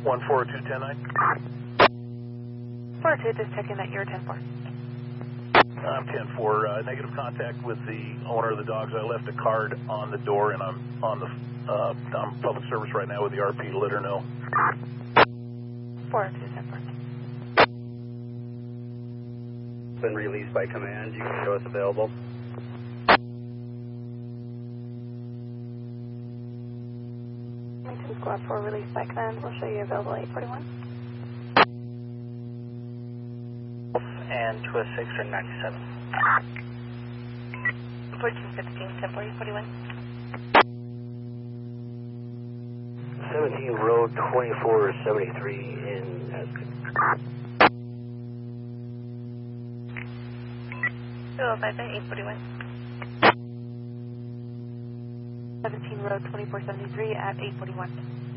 142, 10-9. 42, just checking that you're 10-4. I'm 10-4. Negative contact with the owner of the dogs. I left a card on the door, and I'm on the I'm public service right now with the RP to let her know. 42, 10-4. Been released by command. You can show us available. Washington Squad 4 released by command. We'll show you available 841. And 206 or 97. 1415, 10-4, 41. 17 Road 2473 in Aspen. 205, 841. 17 Road 2473 at 841.